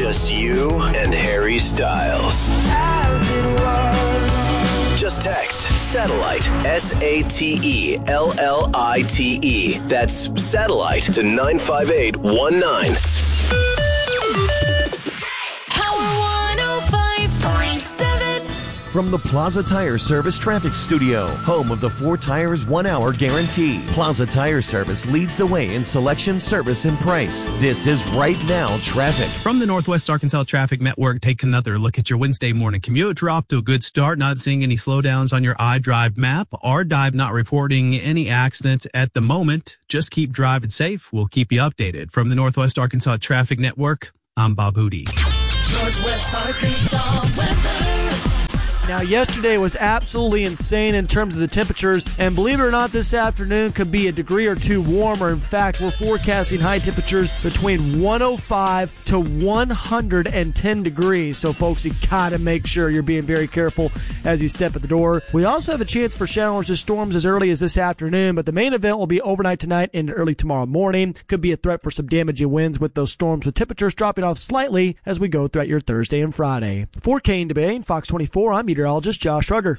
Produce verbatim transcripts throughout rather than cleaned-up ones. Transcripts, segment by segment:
Just you and Harry Styles. As it was. Just text Satellite, S A T E L L I T E. That's Satellite to nine five eight one nine. From the Plaza Tire Service Traffic Studio, home of the four tires, one hour guarantee. Plaza Tire Service leads the way in selection, service, and price. This is Right Now Traffic. From the Northwest Arkansas Traffic Network, take another look at your Wednesday morning commute. We're off to a good start, not seeing any slowdowns on your iDrive map. Our Dive not reporting any accidents at the moment. Just keep driving safe. We'll keep you updated. From the Northwest Arkansas Traffic Network, I'm Bob Hootie. Northwest Arkansas weather. Now, yesterday was absolutely insane in terms of the temperatures, and believe it or not, this afternoon could be a degree or two warmer. In fact, we're forecasting high temperatures between one oh five to one hundred ten degrees. So, folks, you gotta make sure you're being very careful as you step at the door. We also have a chance for showers and storms as early as this afternoon, but the main event will be overnight tonight and early tomorrow morning. Could be a threat for some damaging winds with those storms, with temperatures dropping off slightly as we go throughout your Thursday and Friday. For Kane DeBay and Fox twenty-four, I'm meteorologist Josh Rugger.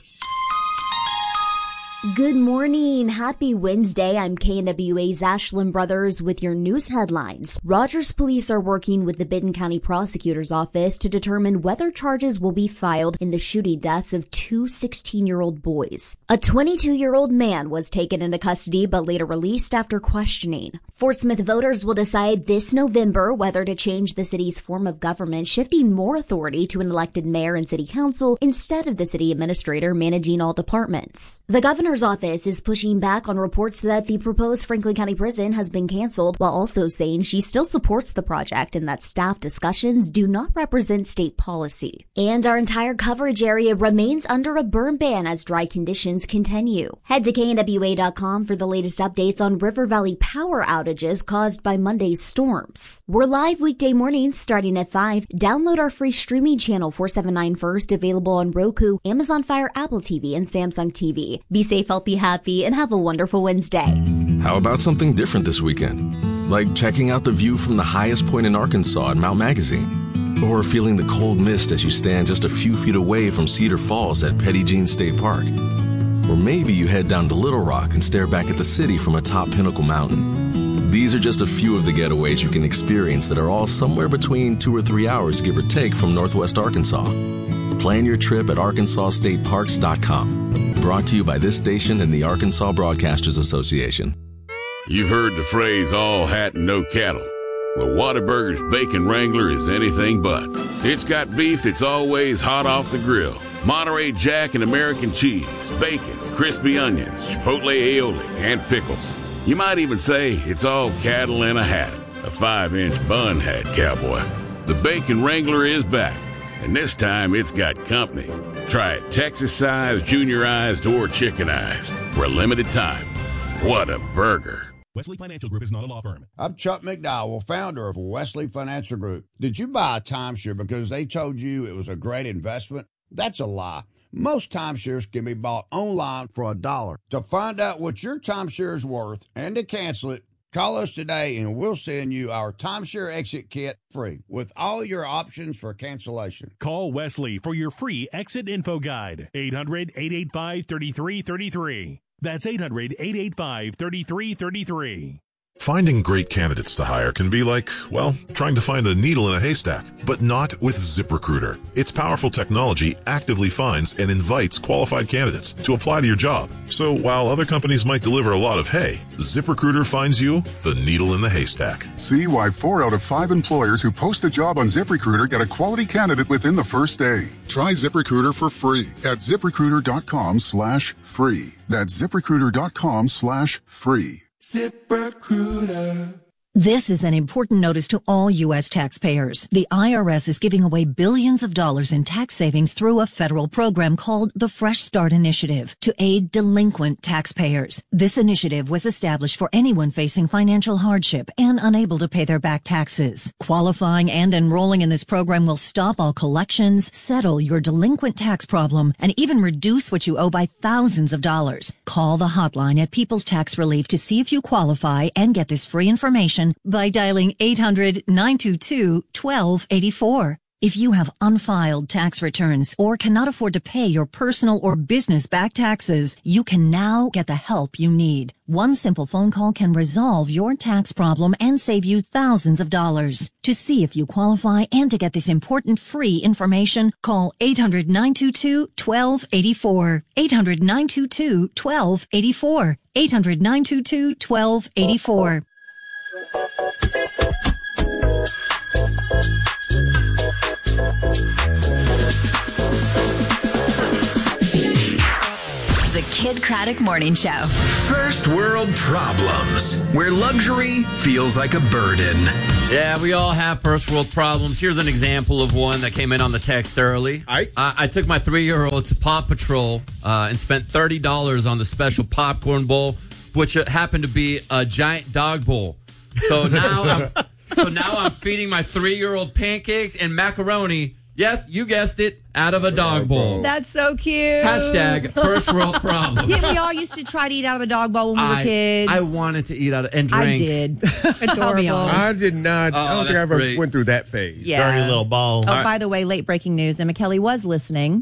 Good morning. Happy Wednesday. I'm K N W A's Ashlyn Brothers with your news headlines. Rogers police are working with the Benton County Prosecutor's Office to determine whether charges will be filed in the shooting deaths of two sixteen-year-old boys. A twenty-two-year-old man was taken into custody but later released after questioning. Fort Smith voters will decide this November whether to change the city's form of government, shifting more authority to an elected mayor and city council instead of the city administrator managing all departments. The governor's office is pushing back on reports that the proposed Franklin County Prison has been canceled, while also saying she still supports the project and that staff discussions do not represent state policy. And our entire coverage area remains under a burn ban as dry conditions continue. Head to K N W A dot com for the latest updates on River Valley power outages caused by Monday's storms. We're live weekday mornings starting at five. Download our free streaming channel four seventy-nine First, available on Roku, Amazon Fire, Apple T V, and Samsung T V. Be safe, healthy, happy, and have a wonderful Wednesday. How about something different this weekend? Like checking out the view from the highest point in Arkansas at Mount Magazine. Or feeling the cold mist as you stand just a few feet away from Cedar Falls at Petty Jean State Park. Or maybe you head down to Little Rock and stare back at the city from atop Pinnacle Mountain. These are just a few of the getaways you can experience that are all somewhere between two or three hours, give or take, from Northwest Arkansas. Plan your trip at arkansas state parks dot com. Brought to you by this station and the Arkansas Broadcasters Association. You've heard the phrase, all hat and no cattle. Well, Whataburger's Bacon Wrangler is anything but. It's got beef that's always hot off the grill, Monterey Jack and American cheese, bacon, crispy onions, chipotle aioli, and pickles. You might even say it's all cattle in a hat, a five-inch bun hat, cowboy. The Bacon Wrangler is back, and this time it's got company. Try it Texas-sized, juniorized, or chickenized for a limited time. What a burger. Wesley Financial Group is not a law firm. I'm Chuck McDowell, founder of Wesley Financial Group. Did you buy a timeshare because they told you it was a great investment? That's a lie. Most timeshares can be bought online for a dollar. To find out what your timeshare is worth and to cancel it, call us today and we'll send you our timeshare exit kit free with all your options for cancellation. Call Wesley for your free exit info guide. eight hundred, eight eight five, three three three three. That's eight hundred, eight eight five, three three three three. Finding great candidates to hire can be like, well, trying to find a needle in a haystack, but not with ZipRecruiter. Its powerful technology actively finds and invites qualified candidates to apply to your job. So while other companies might deliver a lot of hay, ZipRecruiter finds you the needle in the haystack. See why four out of five employers who post a job on ZipRecruiter get a quality candidate within the first day. Try ZipRecruiter for free at ZipRecruiter.com slash free. That's ZipRecruiter.com slash free. ZipRecruiter. This is an important notice to all U S taxpayers. The I R S is giving away billions of dollars in tax savings through a federal program called the Fresh Start Initiative to aid delinquent taxpayers. This initiative was established for anyone facing financial hardship and unable to pay their back taxes. Qualifying and enrolling in this program will stop all collections, settle your delinquent tax problem, and even reduce what you owe by thousands of dollars. Call the hotline at People's Tax Relief to see if you qualify and get this free information information by dialing eight hundred, nine two two, one two eight four. If you have unfiled tax returns or cannot afford to pay your personal or business back taxes, you can now get the help you need. One simple phone call can resolve your tax problem and save you thousands of dollars. To see if you qualify and to get this important free information, call eight hundred, nine two two, one two eight four. eight hundred, nine two two, one two eight four. eight hundred, nine two two, one two eight four. The Kid Craddock Morning Show. First world problems, where luxury feels like a burden. Yeah, we all have first world problems. Here's an example of one that came in on the text early. I, uh, I took my three-year-old to Paw Patrol uh, and spent thirty dollars on the special popcorn bowl, which happened to be a giant dog bowl. So now I'm, so now I'm feeding my three-year-old pancakes and macaroni. Yes, you guessed it, out of a dog bowl. That's so cute. Hashtag first world problems. Yeah, we all used to try to eat out of a dog bowl when we were I, kids. I wanted to eat out of and drink. I did. I'll be honest. I did not. Oh, I don't think that's I ever great. went through that phase. Yeah. Dirty little ball. Oh, All right. by the way, late breaking news. Emma Kelly was listening.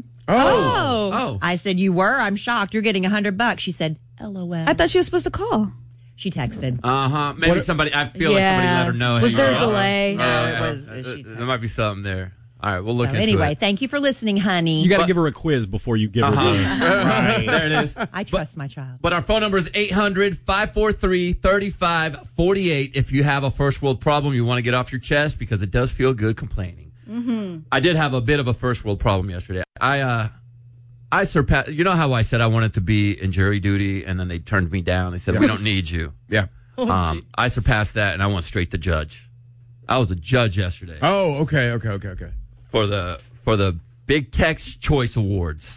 Oh. Oh. I said, you were? I'm shocked. You're getting a hundred bucks. She said, LOL. I thought she was supposed to call. She texted. Uh-huh. Maybe What- somebody, I feel Yeah. like somebody let her know. Was hey, there a uh, delay? No, uh, it was- uh, she there might be something there. All right, we'll look So into anyway, it. thank you for listening, honey. You got to But- give her a quiz before you give her Uh-huh. the... Right. There it is. I trust my child. But our phone number is eight hundred, five four three, three five four eight if you have a first world problem you want to get off your chest, because it does feel good complaining. Mm-hmm. I did have a bit of a first world problem yesterday. I uh, I surpassed, you know how I said I wanted to be in jury duty and then they turned me down. They said, we don't need you. Yeah. Um, I surpassed that and I went straight to judge. I was a judge yesterday Oh, okay, okay, okay, okay. for the for the Big Tex Choice Awards.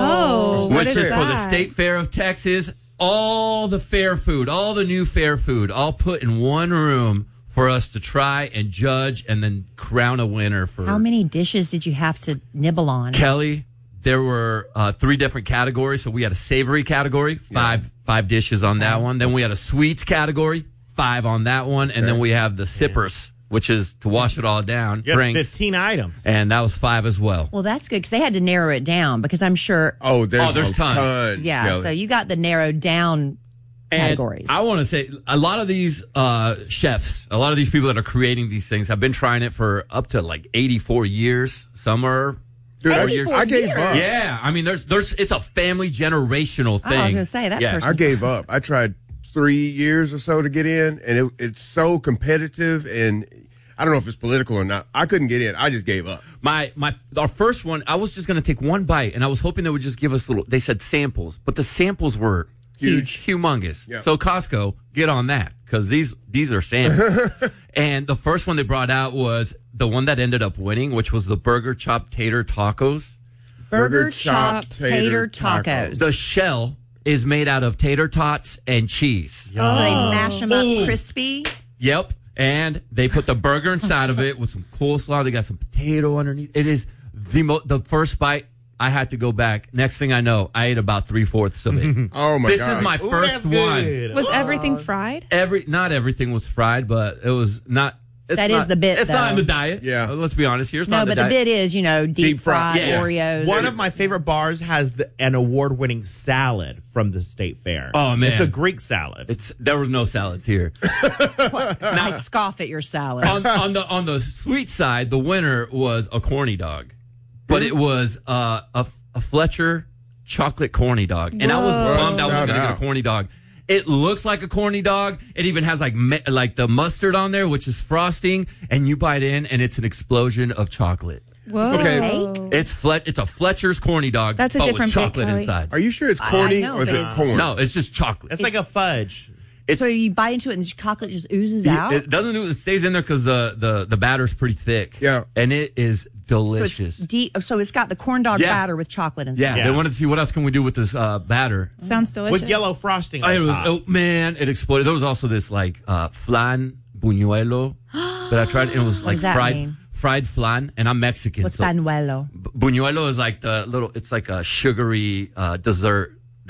Oh. what which is is for the that? State Fair of Texas. All the fair food, all the new fair food, all put in one room for us to try and judge and then crown a winner for How many dishes did you have to nibble on? Kelly. There were uh, three different categories. So we had a savory category, five yeah. five dishes on that one. Then we had a sweets category, five on that one. And okay. then we have the sippers, which is to wash it all down. You drinks. fifteen items. And that was five as well. Well, that's good because they had to narrow it down because I'm sure. Oh, there's, oh, there's a tons. ton, yeah, Kelly. so you got the narrowed down categories. And I want to say a lot of these uh, chefs, a lot of these people that are creating these things have been trying it for up to like eighty-four years. Some are. Dude, I, years. I gave up. Yeah, I mean, there's, there's, it's a family generational thing. Oh, I was going to say that. Yeah. person. I gave up. I tried three years or so to get in, and it, it's so competitive, and I don't know if it's political or not. I couldn't get in. I just gave up. My, my, our first one, I was just going to take one bite, and I was hoping they would just give us little. They said samples, but the samples were huge, huge humongous. Yeah. So Costco, get on that because these, these are samples. And the first one they brought out was the one that ended up winning, which was the Burger Chop Tater Tacos. Burger Chop Tater Tacos. The shell is made out of tater tots and cheese. Oh. So they mash them up Ooh. crispy? Yep. And they put the burger inside of it with some coleslaw. They got some potato underneath. It is the mo- the first bite. I had to go back. Next thing I know, I ate about three fourths of it. Oh my this god! This is my Ooh, first one. Was everything fried? Every not everything was fried, but it was not. It's that not, is the bit. It's though. not in the diet. Yeah. Uh, let's be honest here. It's no, not in but the, the diet. bit is, you know, deep, deep fried, fried yeah. Oreos. One of my favorite bars has the, an award-winning salad from the State Fair. Oh man, it's a Greek salad. It's there were no salads here. now, I scoff at your salad. on, on the on the sweet side, the winner was a corny dog, but it was uh, a a Fletcher chocolate corny dog, and Whoa. I was bummed I wasn't going to get a corny dog. It looks like a corny dog. It even has like me- like the mustard on there, which is frosting, and you bite in, and it's an explosion of chocolate. Whoa. Okay. It's Flet- It's a Fletcher's corny dog, That's a but different with chocolate bit, inside. Are you sure it's corny know, or is it it's- corn? No, it's just chocolate. It's, it's like a fudge. It's, so you bite into it and the chocolate just oozes out? It doesn't ooze. It stays in there because the, the, the batter's pretty thick. Yeah. And it is delicious. So it's, deep, so it's got the corn dog yeah. batter with chocolate inside. Yeah. yeah. They wanted to see what else can we do with this uh, batter. Sounds delicious. With yellow frosting on I, it was, top. oh, man, it exploded. There was also this like uh, flan buñuelo that I tried. And it was like does that fried mean? fried flan. And I'm Mexican. What's so panuelo? buñuelo is like the little, it's like a sugary uh, dessert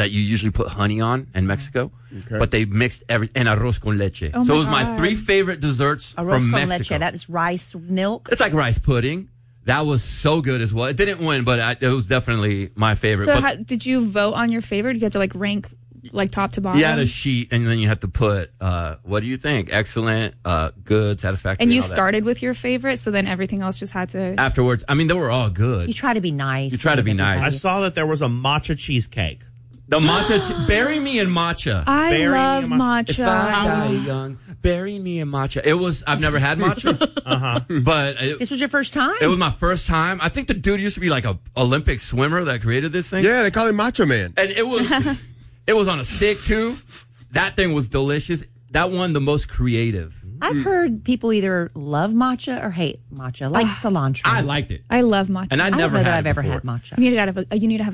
that you usually put honey on in Mexico, Okay. but they mixed every and arroz con leche. Oh so my it was my God. three favorite desserts Arroz from con Mexico. leche. That is rice milk. It's like rice pudding. That was so good as well. It didn't win, but I, it was definitely my favorite. So But how, did you vote on your favorite? You had to like rank like top to bottom. you had a sheet, and then you had to put, uh, what do you think? Excellent, uh, good, satisfactory. and you all that. started with your favorite, so then everything else just had to. Afterwards, I mean, they were all good. You try to be nice. You try to be nice. I saw that there was a matcha cheesecake. The matcha, t- bury me in matcha. I Bury me love in matcha. If matcha. I die young, bury me in matcha. It was, I've never had matcha, Uh-huh. but it, This was your first time? it was my first time. I think the dude used to be like a Olympic swimmer that created this thing. Yeah, they call him Macho Man. And it was, it was on a stick too. That thing was delicious. That one, the most creative. I've heard people either love matcha or hate matcha, like cilantro. I liked it. I love matcha. And I I don't never know had that it I've ever before. had matcha. You need to have a, you need to have